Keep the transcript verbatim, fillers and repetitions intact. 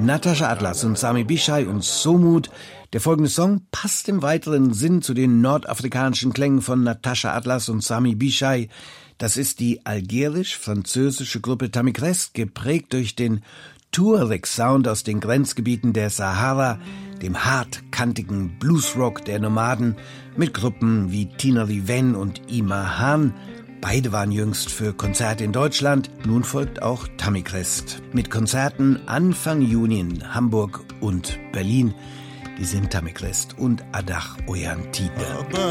Natascha Atlas und Sami Bichai und Somut. Der folgende Song passt im weiteren Sinn zu den nordafrikanischen Klängen von Natascha Atlas und Sami Bichai. Das ist die algerisch-französische Gruppe Tamigrest, geprägt durch den Tuareg-Sound aus den Grenzgebieten der Sahara, dem hartkantigen Bluesrock der Nomaden, mit Gruppen wie Tina Riven und Ima Han. Beide waren jüngst für Konzerte in Deutschland. Nun folgt auch Tamigrest mit Konzerten Anfang Juni in Hamburg und Berlin. Die sind Tamigrest und Adach Oyan Tide.